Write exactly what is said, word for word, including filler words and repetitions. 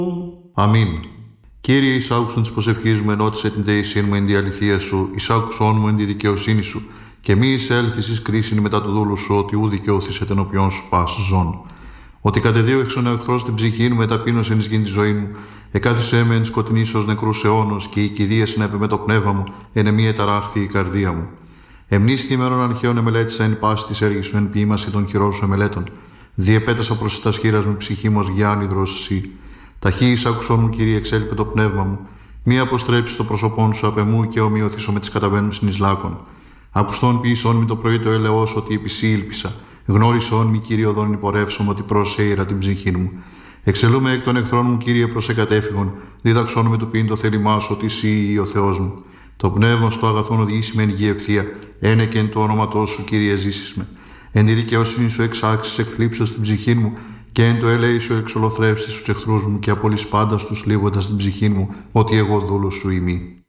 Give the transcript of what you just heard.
Αμήν. Κύριε, εισάκουσον της προσευχής μου, ενώτισε την δεησίαν μου εν τη αληθεία σου, εισάκουσον μου εν τη δικαιοσύνη σου, και μη εισέλθεις εις κρίσιν μετά του δούλου σου, ότι ου δικαιώθησε την οποίον σου πας ζών. Ότι κατεδίωξον ο εχθρός την ψυχή μου, μεταπείνωσεν εις γην τη ζωή μου, εκάθισέ με εν σκοτεινής ως νεκρούς αιώνος, και η κηδεία συνέπε με το πνεύμα μου, εν εμή εταράχθη η καρδία μου. Εμνίστη ημέρων αρχαίων εμελέτησα εν πάση της έργης σου, εν ποίημαση των χειρών σου εμελέτων. Διεπέτασα προς τα σχήρας μου ψυχή μου ως γιάννηδρος εσύ. Ταχύ εισάκουσον μου, Κύριε, εξέλιπε το πνεύμα μου. Μη αποστρέψει το πρόσωπόν σου απ' εμού και ομοιωθήσω με τις καταβαίνουν συνεισλάκων. Ακουστών ποιησόν μη το πρωί το ελεός ότι επισή ήλπισα. Γνώρισον μη, Κύριε, οδόν υπορεύσομαι ότι προσέειρα την ψυχή μου. Εξελούμε εκ των εχθρών μου, Κύριε, προς εκατέφυγον. Δίδαξόν με του ποιήν το θέλημά σου ότι εσύ ο Θεός μου. Το πνεύμα στο αγαθόν οδηγήσει με εν γη ευθεία. Ένε και εν το όνοματό σου, Κύριε, ζήσεις με. Εν τη δικαιοσύνη σου εξάξεις εκθλίψεως την ψυχή μου, και εν το ελέη σου εξολοθρεύσεις τους εχθρούς μου, και απολύς πάντα τους λύγοντας την ψυχή μου, ότι εγώ δούλος σου ημί.